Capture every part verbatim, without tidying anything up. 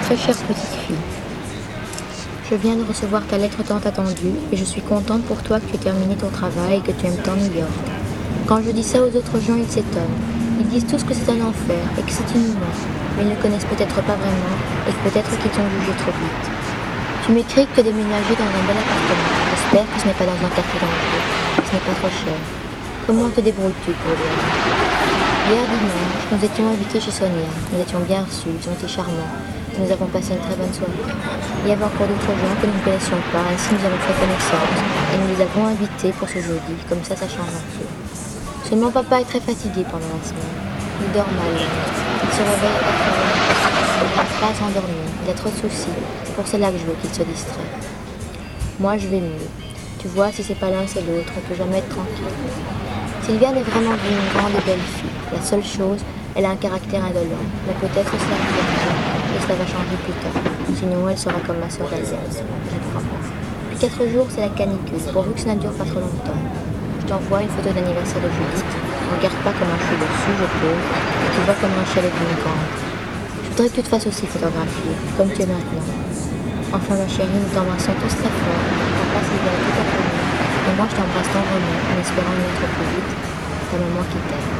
Très chère petite fille, je viens de recevoir ta lettre tant attendue et je suis contente pour toi que tu aies terminé ton travail et que tu aimes tant New York. Quand je dis ça aux autres gens, ils s'étonnent. Ils disent tous que c'est un enfer et que c'est inhumain, mais ils ne connaissent peut-être pas vraiment et que peut-être qu'ils t'ont jugé trop vite. Tu m'écris que tu as déménagé dans un bel appartement. J'espère que ce n'est pas dans un quartier dangereux, que ce n'est pas trop cher. Comment te débrouilles-tu pour dire? Hier dimanche, nous étions invités chez Sonia. Nous étions bien reçus, ils ont été charmants. Nous avons passé une très bonne soirée. Il y avait encore d'autres gens que nous ne connaissions pas, ainsi nous avons fait connaissance et nous les avons invités pour ce jeudi, comme ça ça change un peu. Seulement papa est très fatigué pendant la semaine. Il dort mal. Il se réveille à quatre heures. Il n'arrive pas à s'endormir. Il a trop de soucis. C'est pour cela que je veux qu'il se distrait. Moi je vais mieux. Tu vois, si c'est pas l'un c'est l'autre, on peut jamais être tranquille. Sylviane est vraiment une grande et belle fille. La seule chose, elle a un caractère indolent. Mais peut-être cela et cela va changer plus tard. Sinon elle sera comme ma sœur Alice. Je crois pas. Depuis quatre jours c'est la canicule, pourvu que ça ne dure pas trop longtemps. Je t'envoie une photo d'anniversaire de Judith. Regarde pas comment je suis dessus, je peux. Et tu vois comment Michel est d'une grande. Je voudrais que tu te fasses aussi photographier, comme tu es maintenant. Enfin ma chérie, nous t'embrassons tous très fort. Papa Sylvain tout à fait. Et moi je t'embrasse tendrement, en espérant y être plus vite. Ta maman qui t'aime.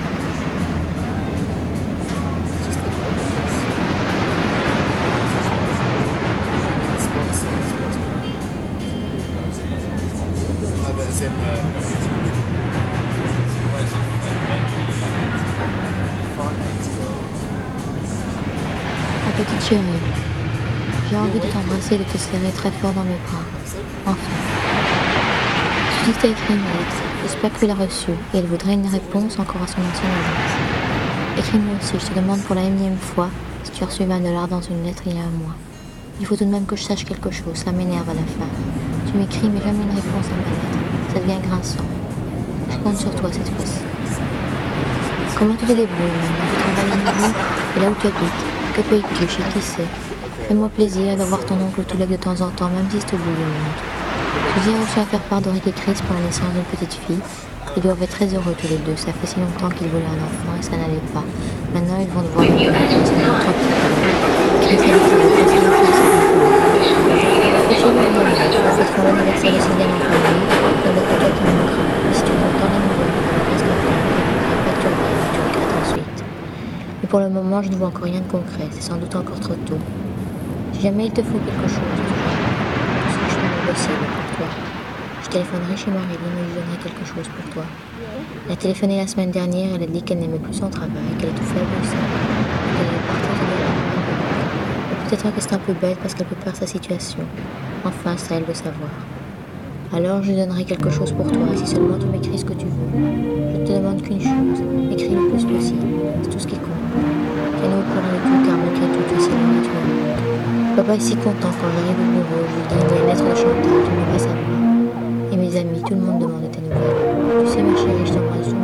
Ma petite chérie, j'ai envie de t'embrasser et de te serrer très fort dans mes bras. Enfin. Judith t'a écrit une lettre. J'espère que tu l'as reçue et elle voudrait une réponse encore à son ancienne adresse. Écris-moi aussi, je te demande pour la énième fois si tu as reçu vingt dollars dans une lettre il y a un mois. Il faut tout de même que je sache quelque chose, ça m'énerve à la fin. Tu m'écris mais jamais une réponse à ma lettre. Ça devient grinçant. Je compte sur toi cette fois-ci. Comment tu te débrouilles maintenant? Tu travailles à nouveau et là où tu habites? Que payes-tu? Chez qui c'est? Fais-moi plaisir de voir ton oncle Touleg de temps en temps, même si c'est au bout du monde. Je ai reçu à faire part d'Oric et Chris pour la naissance d'une petite fille. Ils doivent être très heureux tous les deux. Ça fait si longtemps qu'ils voulaient un enfant et ça n'allait pas. Maintenant, ils vont devoir le faire. C'est pour trois petits frères. Chris a décidé de passer le fils à la chez moi, on fêtera l'anniversaire de Sylviane en famille. Dans le cas qui me manquera. Et si tu entends les nouvelles, reste en paix. Pas que tu reviennes, tu regrettes ensuite. Mais pour le moment, je ne vois encore rien de concret. C'est sans doute encore trop tôt. Si jamais il te faut quelque chose, je ferai mon possible pour toi. Je téléphonerai chez Marilyn et je donnerai quelque chose pour toi. Elle a téléphoné la semaine dernière, elle a dit qu'elle n'aimait plus son travail, qu'elle est tout faible aussi, qu'elle allait partir de là. Peut-être que c'est un peu bête parce qu'elle peut perdre sa situation. Enfin, c'est à elle de savoir. Alors je lui donnerai quelque chose pour toi, si seulement tu m'écris ce que tu veux. Je ne te demande qu'une chose, écris le plus possible, c'est tout ce qui compte. Tiens-nous au courant de tout, car malgré tout, tu es si loin et tu me manques. Papa est si content quand j'arrive au bureau, je lui dis il y a une lettre de Chantal, tu ne veux pas savoir. Et mes amis, tout le monde demande de tes nouvelles. Tu sais ma chérie, je t'embrasse.